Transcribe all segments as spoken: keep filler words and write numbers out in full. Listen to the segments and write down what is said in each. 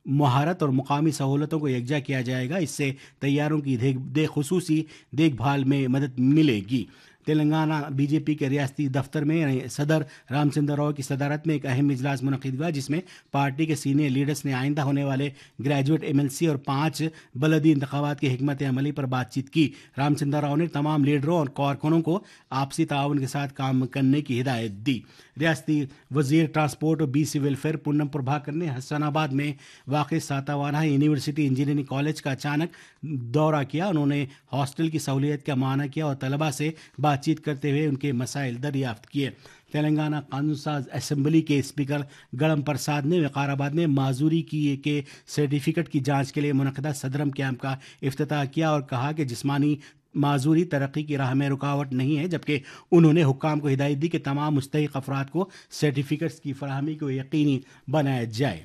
महारत और मुकामी सहूलतों को यकजा किया जाएगा। इससे तैयारों की देख दे खुसूसी देखभाल में मदद मिलेगी। तेलंगाना बीजेपी के रियासती दफ्तर में सदर रामचंद्र राव की सदारत में एक अहम इजलास मुनक़िद हुआ, जिसमें पार्टी के सीनियर लीडर्स ने आइंदा होने वाले ग्रेजुएट एमएलसी और पाँच बलदी इंतखाबात की हिकमत अमली पर बातचीत की। रामचंद्र राव ने तमाम लीडरों और कारकुनों को आपसी ताउन के साथ काम करने की हिदायत दी। रियासती वजीर ट्रांसपोर्ट और बीसी वेलफेयर पूनम प्रभाकर ने हसनाबाद में वाक़ सातावाना यूनिवर्सिटी इंजीनियरिंग कॉलेज का अचानक दौरा किया। उन्होंने हॉस्टल की सहूलियत का माना किया और तलबा से बातचीत करते हुए उनके मसाइल दरियाफ्त किए। तेलंगाना कानून साज असेंबली के स्पीकर गणम प्रसाद ने विकाराबाद में माजूरी की के सर्टिफिकेट की जांच के लिए मुनक़दा सदरम कैंप का इफ्तिताह किया और कहा कि जिस्मानी माजूरी तरक्की की राह में रुकावट नहीं है, जबकि उन्होंने हुक्काम को हिदायत दी कि तमाम मुस्तहिक अफराद को सर्टिफिकेट्स की फराहमी को यकीनी बनाया जाए।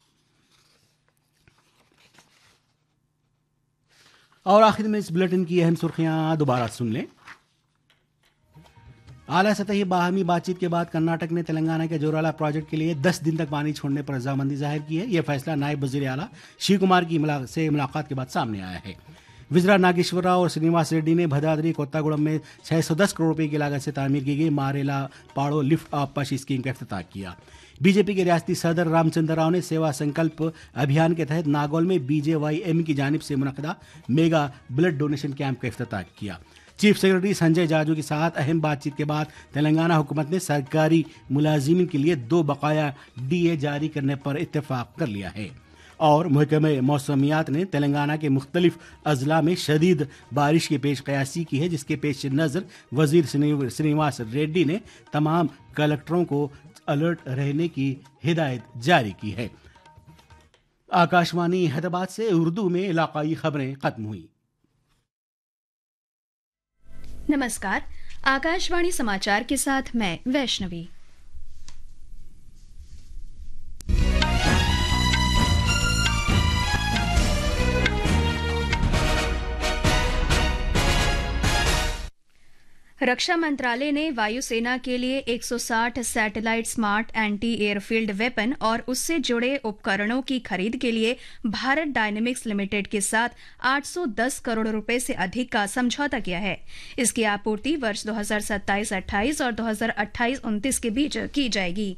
और आखिर में इस बुलेटिन की अहम सुर्खियां दोबारा सुन लें। आला सतही बाहमी बातचीत के बाद कर्नाटक ने तेलंगाना के जोराला प्रोजेक्ट के लिए दस दिन तक पानी छोड़ने पर रजामंदी जाहिर की है। यह फैसला नायब वजीर आला शिव कुमार की मुला, से मुलाकात के बाद सामने आया है। विजरा नागेश्वर राव और श्रीनिवास रेड्डी ने भद्राद्री कोत्तागुड़म में छह सौ दस करोड़ रुपए की लागत से तामीर की गई मारेला पाड़ो लिफ्ट आपश स्कीम का इफ्तिताह किया। बीजेपी के रियासती सदर रामचंद्र राव ने सेवा संकल्प अभियान के तहत नागौल में बीजेवाईएम की जानिब से मुनक़दा मेगा ब्लड डोनेशन कैंप का इफ्तिताह किया। चीफ सेक्रेटरी संजय जाजू के साथ अहम बातचीत के बाद तेलंगाना हुकूमत ने सरकारी मुलाजिमीन के लिए दो बकाया डीए जारी करने पर इत्तेफाक कर लिया है। और महकमे मौसमियात ने तेलंगाना के मुख्तलिफ अजला में शदीद बारिश की पेश कयासी की है, जिसके पेश नज़र वजीर श्रीनिवास रेड्डी ने तमाम कलेक्टरों को अलर्ट रहने की हिदायत जारी की है। आकाशवाणी हैदराबाद से उर्दू में इलाकाई खबरें खत्म हुई। नमस्कार, आकाशवाणी समाचार के साथ मैं वैष्णवी। रक्षा मंत्रालय ने वायुसेना के लिए एक सौ साठ satellite smart anti airfield weapon और उससे जुड़े उपकरणों की खरीद के लिए भारत डायनेमिक्स लिमिटेड के साथ आठ सौ दस करोड़ रुपए से अधिक का समझौता किया है। इसकी आपूर्ति वर्ष दो हज़ार सत्ताईस अट्ठाईस और दो हज़ार अट्ठाईस उनतीस के बीच की जाएगी।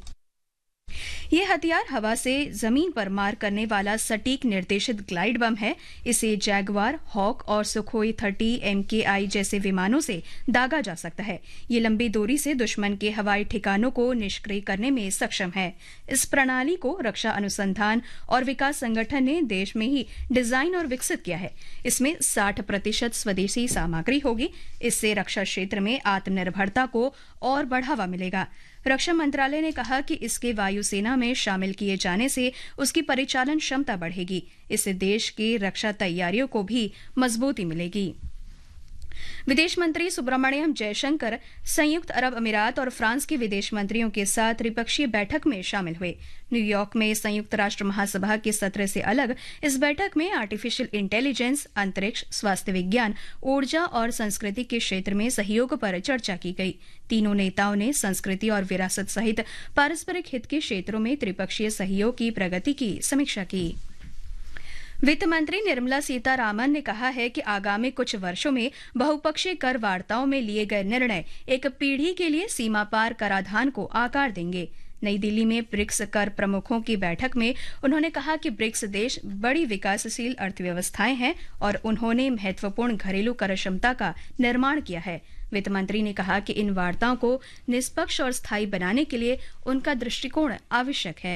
ये हथियार हवा से जमीन पर मार करने वाला सटीक निर्देशित ग्लाइड बम है। इसे जैगवार, हॉक और सुखोई तीस एम के आई जैसे विमानों से दागा जा सकता है। ये लंबी दूरी से दुश्मन के हवाई ठिकानों को निष्क्रिय करने में सक्षम है। इस प्रणाली को रक्षा अनुसंधान और विकास संगठन ने देश में ही डिजाइन और विकसित किया है। इसमें साठ प्रतिशत स्वदेशी सामग्री होगी। इससे रक्षा क्षेत्र में आत्मनिर्भरता को और बढ़ावा मिलेगा। रक्षा मंत्रालय ने कहा कि इसके वायुसेना में शामिल किए जाने से उसकी परिचालन क्षमता बढ़ेगी। इससे देश की रक्षा तैयारियों को भी मजबूती मिलेगी। विदेश मंत्री सुब्रमण्यम जयशंकर संयुक्त अरब अमीरात और फ्रांस के विदेश मंत्रियों के साथ त्रिपक्षीय बैठक में शामिल हुए। न्यूयॉर्क में संयुक्त राष्ट्र महासभा के सत्र से अलग इस बैठक में आर्टिफिशियल इंटेलिजेंस, अंतरिक्ष, स्वास्थ्य विज्ञान, ऊर्जा और संस्कृति के क्षेत्र में सहयोग पर चर्चा की गई। तीनों नेताओं ने संस्कृति और विरासत सहित पारस्परिक हित के क्षेत्रों में त्रिपक्षीय सहयोग की प्रगति की समीक्षा की। वित्त मंत्री निर्मला सीतारामन ने कहा है कि आगामी कुछ वर्षों में बहुपक्षीय कर वार्ताओं में लिए गए निर्णय एक पीढ़ी के लिए सीमा पार कराधान को आकार देंगे। नई दिल्ली में ब्रिक्स कर प्रमुखों की बैठक में उन्होंने कहा कि ब्रिक्स देश बड़ी विकासशील अर्थव्यवस्थाएं हैं और उन्होंने महत्वपूर्ण घरेलू कर क्षमता का निर्माण किया है। वित्त मंत्री ने कहा कि इन वार्ताओं को निष्पक्ष और स्थायी बनाने के लिए उनका दृष्टिकोण आवश्यक है।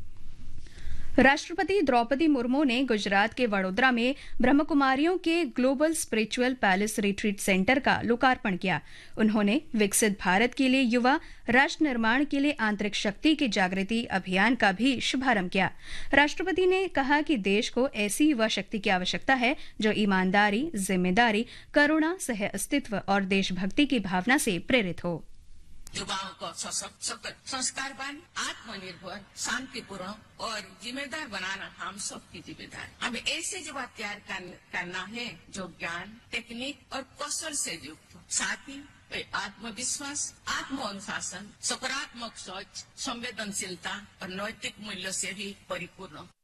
राष्ट्रपति द्रौपदी मुर्मू ने गुजरात के वडोदरा में ब्रह्मकुमारियों के global spiritual palace retreat centre का लोकार्पण किया। उन्होंने विकसित भारत के लिए युवा राष्ट्र निर्माण के लिए आंतरिक शक्ति की जागृति अभियान का भी शुभारंभ किया। राष्ट्रपति ने कहा कि देश को ऐसी युवा शक्ति की आवश्यकता है जो ईमानदारी, जिम्मेदारी, करुणा, सह अस्तित्व और देशभक्ति की भावना से प्रेरित हो। युवाओं को सशक्त, संस्कारवान, आत्मनिर्भर, शांतिपूर्ण और जिम्मेदार बनाना हम सबकी जिम्मेदारी। हमें ऐसे युवा तैयार करना है जो ज्ञान, टेक्निक और कौशल से युक्त हो, साथ ही आत्मविश्वास, आत्म अनुशासन, सकारात्मक सोच, संवेदनशीलता और नैतिक मूल्य से भी परिपूर्ण।